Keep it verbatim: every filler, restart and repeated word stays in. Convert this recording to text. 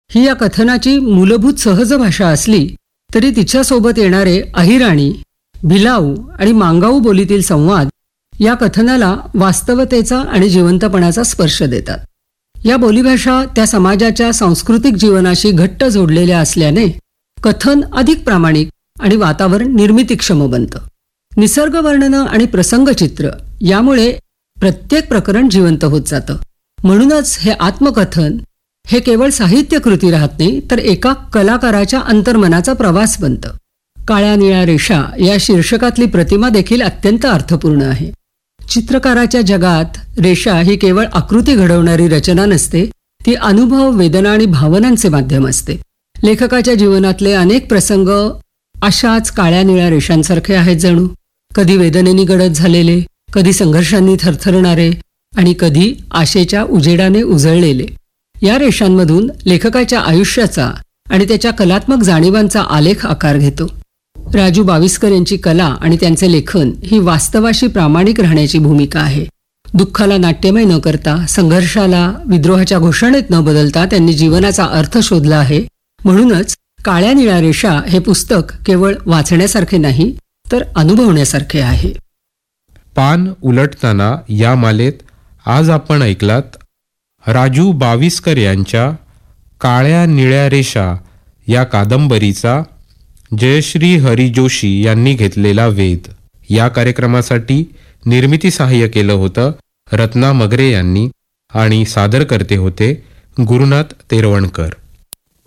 ही या कथनाची मूलभूत सहज भाषा असली तरी तिच्यासोबत येणारे अहिराणी, भिलाऊ आणि मांगाऊ बोलीतील संवाद या कथनाला वास्तवतेचा आणि जिवंतपणाचा स्पर्श देतात. या बोलीभाषा त्या समाजाच्या सांस्कृतिक जीवनाशी घट्ट जोडलेल्या असल्याने कथन अधिक प्रामाणिक आणि वातावरण निर्मितीक्षम बनतं. निसर्ग वर्णनं आणि प्रसंगचित्र यामुळे प्रत्येक प्रकरण जिवंत होत जातं. म्हणूनच हे आत्मकथन हे केवळ साहित्य कृती राहत नाही, तर एका कलाकाराच्या अंतर्मनाचा प्रवास बनतं. काळ्या निळ्या रेषा या शीर्षकातली प्रतिमा देखील अत्यंत अर्थपूर्ण आहे. चित्रकाराच्या जगात रेषा ही केवळ आकृती घडवणारी रचना नसते, ती अनुभव, वेदना आणि भावनांचे माध्यम असते. लेखकाच्या जीवनातले अनेक प्रसंग अशाच काळ्या निळ्या रेषांसारखे आहेत जणू. कधी वेदनेने गडद झालेले, कधी संघर्षांनी थरथरणारे आणि कधी आशेच्या उजेडाने उजळलेले. या रेषांमधून लेखकाच्या आयुष्याचा आणि त्याच्या कलात्मक जाणीवांचा आलेख आकार घेतो. राजू बाविस्कर यांची कला आणि त्यांचे लेखन ही वास्तवाशी प्रामाणिक राहण्याची भूमिका आहे. दुःखाला नाट्यमय न करता, संघर्षाला विद्रोहाच्या घोषणेत न बदलता त्यांनी जीवनाचा अर्थ शोधला आहे. म्हणूनच काळ्या निळ्या रेषा हे पुस्तक केवळ वाचण्यासारखे नाही, तर अनुभवण्यासारखे आहे. पान उलटताना या मालेत आज आपण ऐकलात राजू बाविस्कर यांच्या काळ्या निळ्या रेषा या कादंबरीचा जयश्री हरी जोशी यांनी घेतलेला वेध. या कार्यक्रमासाठी निर्मिती सहाय्य केलं होतं रत्ना मगरे यांनी आणि सादर करते होते गुरुनाथ तेरवणकर.